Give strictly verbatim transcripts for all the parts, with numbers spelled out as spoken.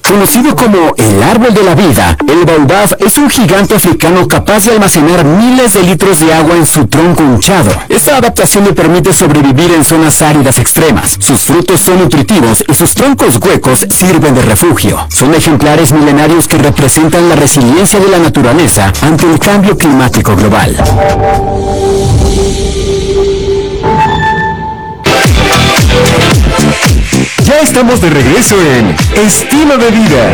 Conocido como el árbol de la vida, el baobab es un gigante africano capaz de almacenar miles de litros de agua en su tronco hinchado. Esta adaptación le permite sobrevivir en zonas áridas extremas. Sus frutos son nutritivos y sus troncos huecos sirven de refugio. Son ejemplares milenarios que representan la resiliencia de la naturaleza ante el cambio climático global. Ya estamos de regreso en Estilo de Vida.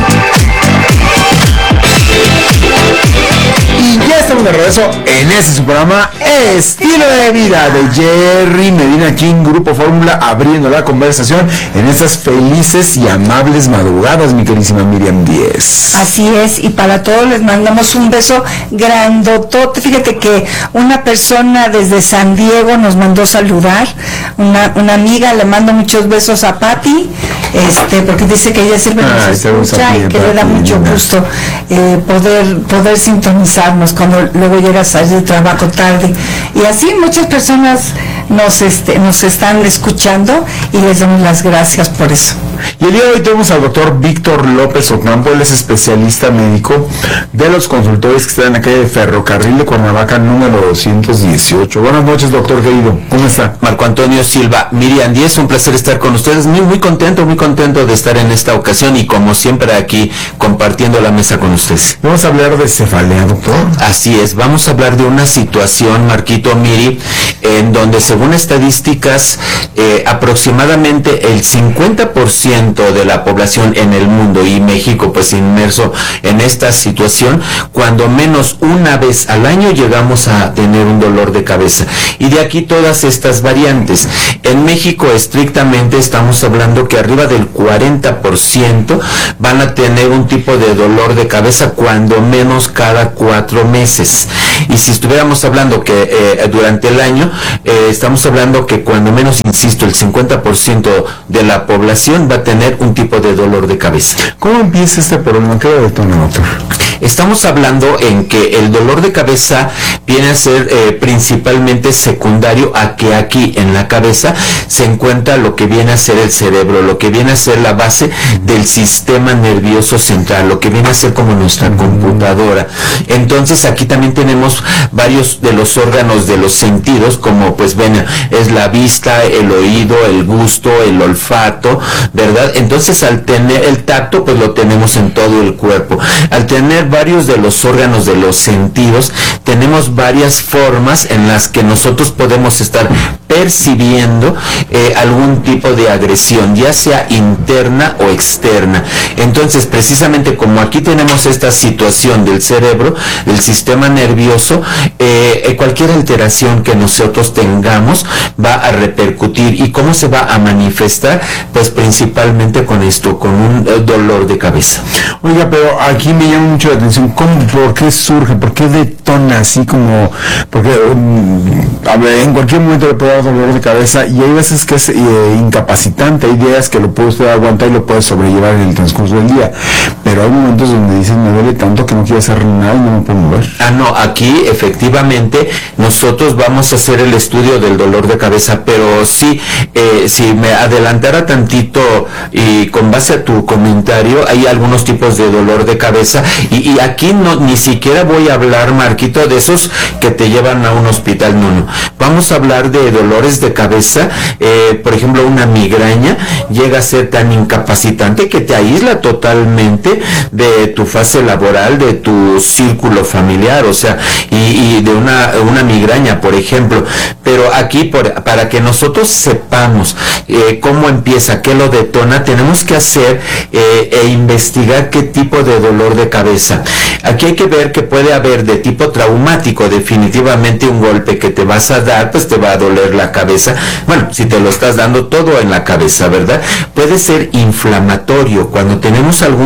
Y ya estamos de regreso en este su programa Estilo de Vida de Jerry Medina King, Grupo Fórmula, abriendo la conversación en estas felices y amables madrugadas, mi queridísima Miriam Díez. Así es, y para todos les mandamos un beso grandotote. Fíjate que una persona desde San Diego nos mandó saludar, una, una amiga, le mando muchos besos a Patti, este, porque dice que ella siempre nos ah, escucha y que Pati, le da mucho gusto eh, poder, poder sintonizarnos cuando luego llegas a de trabajo tarde. Y así muchas personas nos, este, nos están escuchando y les damos las gracias por eso. Y el día de hoy tenemos al doctor Víctor López Ocampo. Él es especialista médico de los consultores que están en la calle de Ferrocarril de Cuernavaca, número doscientos dieciocho. Buenas noches, doctor querido. ¿Cómo está? Marco Antonio Silva, Miriam Díez, un placer estar con ustedes. Muy, muy contento, muy contento de estar en esta ocasión y como siempre aquí compartiendo la mesa con ustedes. Vamos a hablar de cefalea, doctor. Así es, vamos a hablar de una situación, Marquito, Miri, en donde según estadísticas eh, aproximadamente el cincuenta por ciento de la población en el mundo y México pues inmerso en esta situación, cuando menos una vez al año llegamos a tener un dolor de cabeza, y de aquí todas estas variantes. En México estrictamente estamos hablando que arriba del cuarenta por ciento van a tener un tipo de dolor de cabeza cuando menos cada cuatro meses, y si estuviéramos hablando que eh, durante el año eh, estamos hablando que cuando menos, insisto, el cincuenta por ciento de la población va a tener un tipo de dolor de cabeza. ¿Cómo empieza este problema? ¿Qué lo detona, doctor? Estamos hablando en que el dolor de cabeza viene a ser eh, principalmente secundario a que aquí en la cabeza se encuentra lo que viene a ser el cerebro, lo que viene a ser la base del sistema nervioso central, lo que viene a ser como nuestra computadora. Entonces aquí también tenemos varios de los órganos de los sentidos, como pues ven, es la vista, el oído, el gusto, el olfato, ¿verdad? Entonces al tener el tacto, pues lo tenemos en todo el cuerpo. Al tener varios de los órganos de los sentidos, tenemos varias formas en las que nosotros podemos estar percibiendo eh, algún tipo de agresión, ya sea interna o externa. Entonces, precisamente como aquí tenemos esta situación del cerebro, del sistema nervioso, eh, cualquier alteración que nosotros tengamos va a repercutir. ¿Y cómo se va a manifestar? Pues principalmente con esto, con un eh, dolor de cabeza. Oiga, pero aquí me llama mucho la atención, ¿cómo, por qué surge, por qué detona así como, porque um, en cualquier momento le puede dar dolor de cabeza y hay veces que es eh, incapacitante, hay días que lo puede usted aguantar y lo puede sobrellevar en el transcurso del día, pero hay momentos donde dicen me duele tanto que no quiero hacer nada y no me puedo mover. Ah, no, aquí efectivamente nosotros vamos a hacer el estudio del dolor de cabeza, pero sí, eh, si me adelantara tantito y con base a tu comentario, hay algunos tipos de dolor de cabeza y, y aquí no ni siquiera voy a hablar, Marquito, de esos que te llevan a un hospital, no, no, vamos a hablar de dolores de cabeza, eh, por ejemplo una migraña llega a ser tan incapacitante que te aísla totalmente de tu fase laboral, de tu círculo familiar, o sea, y, y de una, una migraña, por ejemplo. Pero aquí, por, para que nosotros sepamos eh, cómo empieza, qué lo detona, tenemos que hacer eh, e investigar qué tipo de dolor de cabeza. Aquí hay que ver que puede haber de tipo traumático, definitivamente un golpe que te vas a dar, pues te va a doler la cabeza. Bueno, si te lo estás dando todo en la cabeza, ¿verdad? Puede ser inflamatorio, cuando tenemos algún tipo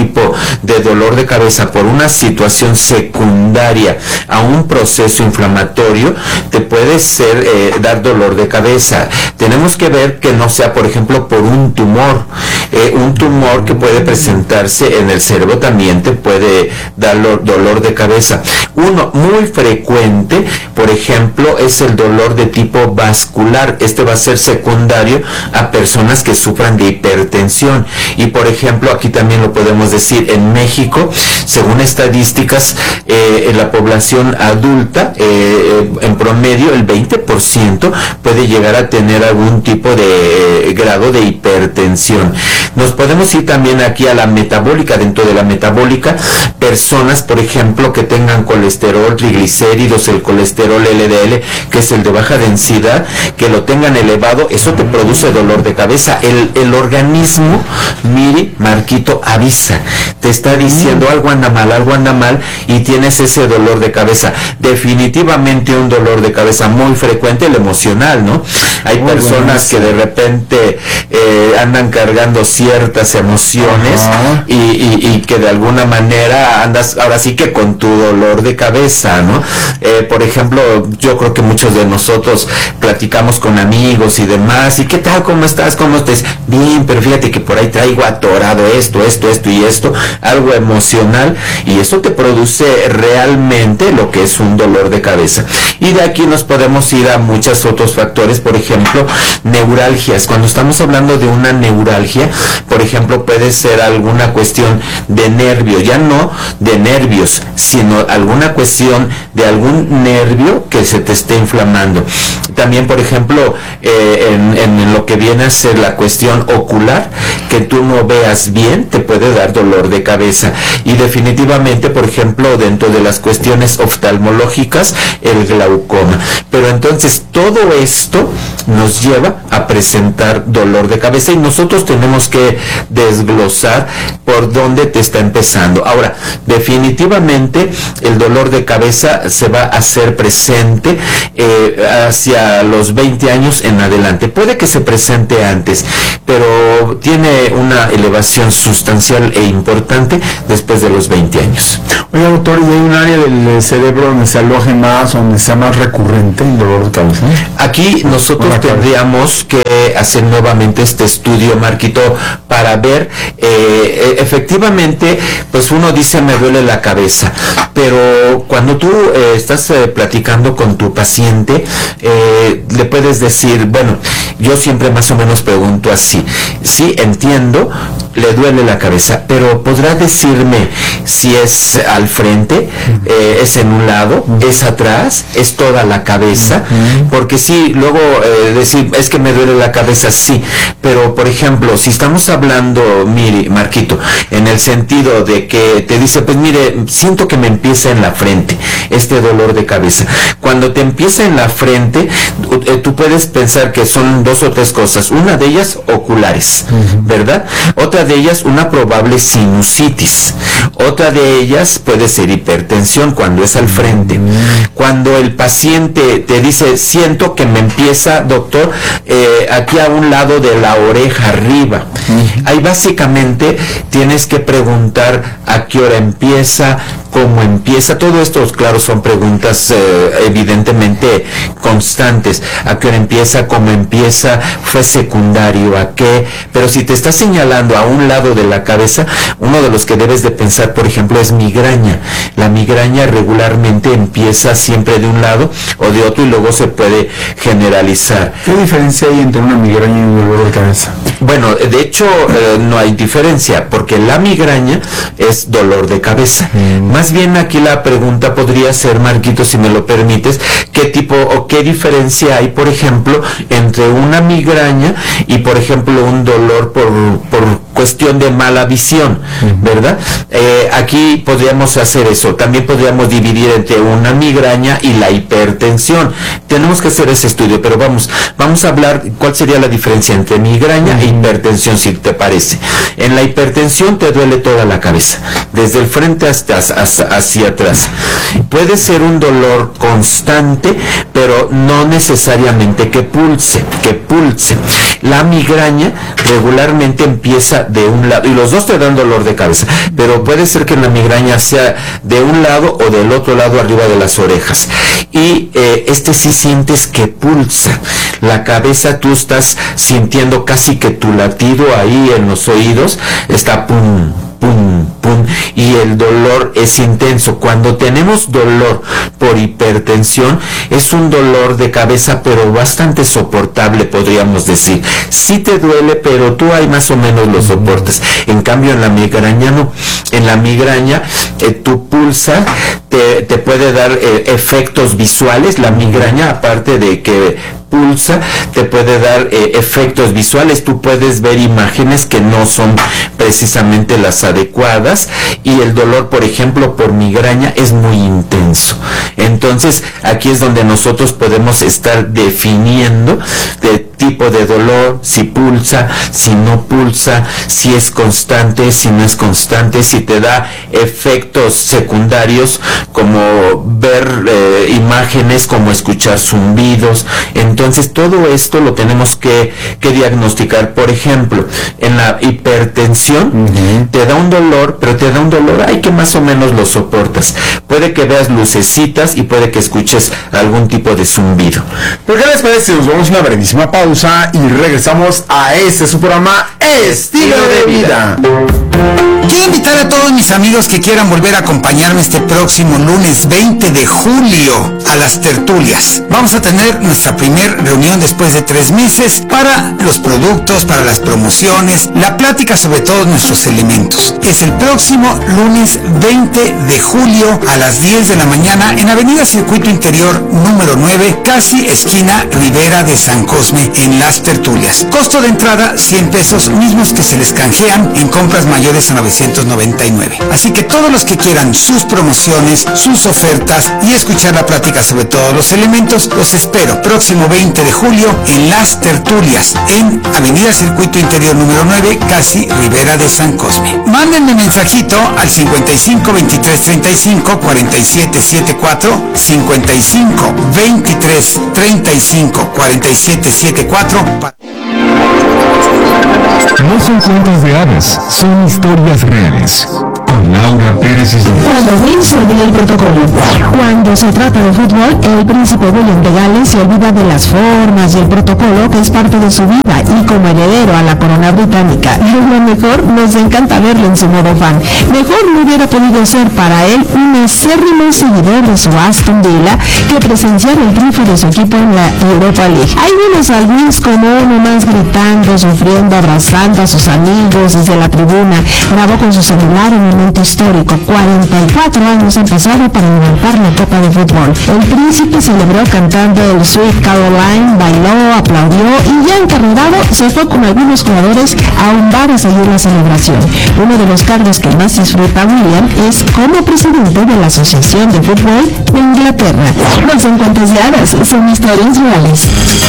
tipo de dolor de cabeza por una situación secundaria a un proceso inflamatorio, te puede ser eh, dar dolor de cabeza. Tenemos que ver que no sea, por ejemplo, por un tumor. Eh, un tumor que puede presentarse en el cerebro también te puede dar dolor de cabeza. Uno muy frecuente, por ejemplo, es el dolor de tipo vascular. Este va a ser secundario a personas que sufran de hipertensión. Y por ejemplo, aquí también lo podemos decir, en México, según estadísticas, eh, en la población adulta, eh, en promedio, el veinte por ciento puede llegar a tener algún tipo de eh, grado de hipertensión. Nos podemos ir también aquí a la metabólica. Dentro de la metabólica, personas, por ejemplo, que tengan colesterol, triglicéridos, el colesterol L D L, que es el de baja densidad, que lo tengan elevado, eso te produce dolor de cabeza. El, el organismo, Miri, Marquito, avisa, te está diciendo algo anda mal, algo anda mal, y tienes ese dolor de cabeza. Definitivamente un dolor de cabeza muy frecuente, el emocional, ¿no? Hay muy personas que de repente eh, andan cargando ciertas emociones y, y, y que de alguna manera andas ahora sí que con tu dolor de cabeza, ¿no? Eh, por ejemplo, yo creo que muchos de nosotros platicamos con amigos y demás, y ¿qué tal? ¿Cómo estás? ¿Cómo estás? Bien, pero fíjate que por ahí traigo atorado esto, esto, esto y esto, algo emocional, y eso te produce realmente lo que es un dolor de cabeza. Y de aquí nos podemos ir a muchos otros factores, por ejemplo, neuralgias. Cuando estamos hablando de una neuralgia, por ejemplo, puede ser alguna cuestión de nervio, ya no de nervios, sino alguna cuestión de algún nervio que se te esté inflamando. También, por ejemplo, eh, en, en lo que viene a ser la cuestión ocular, que tú no veas bien, te puede dar dolor de cabeza. Y definitivamente, por ejemplo, dentro de las cuestiones oftalmológicas, el glaucoma. Pero entonces todo esto nos lleva a presentar dolor de cabeza, y nosotros tenemos que desglosar por dónde te está empezando. Ahora, definitivamente el dolor de cabeza se va a hacer presente eh, hacia los veinte años en adelante. Puede que se presente antes, pero tiene una elevación sustancial e importante después de los veinte años. Oiga, doctor, ¿y hay un área del cerebro donde se aloje más, donde sea más recurrente el dolor de cabeza? Aquí nosotros tendríamos que hacer nuevamente este estudio, Marquito, para ver, eh, efectivamente, pues uno dice me duele la cabeza, pero cuando tú eh, estás eh, platicando con tu paciente, eh, le puedes decir, bueno, yo siempre más o menos pregunto así, sí, entiendo, le duele la cabeza, pero podrá decirme si es al frente, eh, es en un lado, es atrás, es toda la cabeza, porque sí, luego eh, decir, es que me duele la cabeza, sí, pero por ejemplo, si estamos hablando, mire, Marquito, en el sentido de que te dice, pues mire, siento que me empieza en la frente, este dolor de cabeza. Cuando te empieza en la frente, eh, tú puedes pensar que son dos o tres cosas, una de ellas oculares, ¿verdad? Otra de ellas una probable sinusitis, otra de ellas puede ser hipertensión cuando es al frente. Cuando el paciente te dice, siento que me empieza, doctor, eh, aquí a un lado de la oreja arriba, ahí básicamente tienes que preguntar a qué hora empieza, cómo empieza. Todo esto, claro, son preguntas eh, evidentemente constantes. ¿A qué hora empieza? ¿Cómo empieza? ¿Fue secundario? ¿A qué? Pero si te está señalando a un lado de la cabeza, uno de los que debes de pensar, por ejemplo, es migraña. La migraña regularmente empieza siempre de un lado o de otro y luego se puede generalizar. ¿Qué diferencia hay entre una migraña y un dolor de cabeza? Bueno, de hecho, eh, no hay diferencia, porque la migraña es dolor de cabeza. Mm. Más bien aquí la pregunta podría ser, Marquito, si me lo permites, ¿qué tipo o qué diferencia hay, por ejemplo, entre una migraña y, por ejemplo, un dolor por, por cuestión de mala visión, ¿verdad? Eh, aquí podríamos hacer eso. También podríamos dividir entre una migraña y la hipertensión. Tenemos que hacer ese estudio, pero vamos, vamos a hablar cuál sería la diferencia entre migraña e hipertensión, si te parece. En la hipertensión te duele toda la cabeza, desde el frente hasta, hasta hacia atrás. Puede ser un dolor constante, pero no necesariamente que pulse, que pulse. La migraña regularmente empieza de un lado, y los dos te dan dolor de cabeza, pero puede ser que la migraña sea de un lado o del otro lado arriba de las orejas. Y eh, este sí sientes que pulsa. La cabeza, tú estás sintiendo casi que tu latido ahí en los oídos está pum, pum, pum, y el dolor es intenso. Cuando tenemos dolor por hipertensión, es un dolor de cabeza, pero bastante soportable, podríamos decir. Sí te duele, pero tú ahí más o menos lo soportas. En cambio, en la migraña no. En la migraña, eh, tu pulsa te, te puede dar eh, efectos visuales. La migraña, aparte de que pulsa, te puede dar eh, efectos visuales. Tú puedes ver imágenes que no son precisamente las adecuadas, y el dolor, por ejemplo, por migraña es muy intenso. Entonces, aquí es donde nosotros podemos estar definiendo de tipo de dolor, si pulsa, si no pulsa, si es constante, si no es constante, si te da efectos secundarios como ver eh, imágenes, como escuchar zumbidos. Entonces todo esto lo tenemos que, que diagnosticar. Por ejemplo, en la hipertensión, uh-huh, te da un dolor, pero te da un dolor, ay, que más o menos lo soportas. Puede que veas lucecitas y puede que escuches algún tipo de zumbido. ¿Por qué les parece? Nos vamos a una brevísima pausa y regresamos a este su programa Estilo de Vida. Quiero invitar a todos mis amigos que quieran volver a acompañarme este próximo lunes veinte de julio a las tertulias. Vamos a tener nuestra primera reunión después de tres meses para los productos, para las promociones, la plática sobre todos nuestros elementos. Es el próximo lunes veinte de julio a las diez de la mañana en Avenida Circuito Interior número nueve, casi esquina Rivera de San Cosme, en Las Tertulias. Costo de entrada cien pesos, mismos que se les canjean en compras mayores a novecientos noventa y nueve. Así que todos los que quieran sus promociones, sus ofertas y escuchar la plática sobre todos los elementos, los espero próximo veinte de julio en Las Tertulias, en Avenida Circuito Interior número nueve, casi Rivera de San Cosme. Mándenme mensajito al cincuenta y cinco veintitrés treinta y cinco cuarenta y siete setenta y cuatro, cincuenta y cinco veintitrés treinta y cinco cuarenta y siete setenta y cuatro. No son cuentos de hadas, son historias reales. Con Laura Pérez Isla. Cuando Will se olvida el protocolo. Cuando se trata de fútbol, el príncipe William de Gales se olvida de las formas y el protocolo que es parte de su vida, y como heredero a la corona británica, lo mejor nos encanta verlo en su modo fan. Mejor no hubiera podido ser para él un acérrimo seguidor de su Aston Villa que presenciar el triunfo de su equipo en la Europa League. Hay unos al Wills como uno más gritando, sufriendo, abrazando a sus amigos desde la tribuna. Grabó con su celular un momento histórico. cuarenta y cuatro años han pasado para levantar la copa de fútbol. El príncipe celebró cantando el Sweet Caroline, bailó, aplaudió y ya encarrerado se fue con algunos jugadores a un bar a seguir la celebración. Uno de los cargos que más disfruta William es como presidente de la Asociación de Fútbol de Inglaterra. Los encuentros de hadas son historias reales.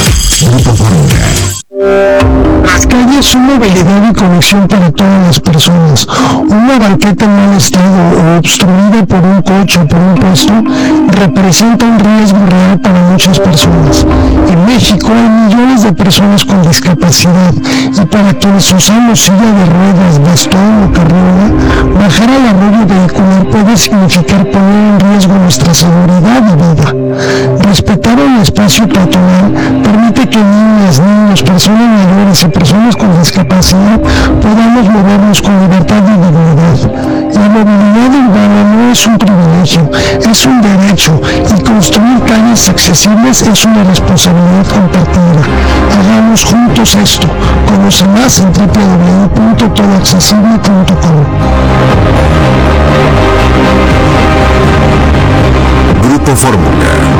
Las calles son movilidad y conexión para todas las personas. Una banqueta en mal estado o obstruida por un coche o por un puesto representa un riesgo real para muchas personas. En México hay millones de personas con discapacidad, y para quienes usamos silla de ruedas, bastón o carriola, bajar al arroyo vehicular puede significar poner en riesgo nuestra seguridad y vida. Respetar el espacio peatonal permite que niñas, niños, personas mayores y personas con discapacidad podamos movernos con libertad y dignidad. La movilidad urbana no es un privilegio, es un derecho, y construir calles accesibles es una responsabilidad compartida. Hagamos juntos esto. Conoce más en doble u doble u doble u punto todo accesible punto com. Grupo Fórmula.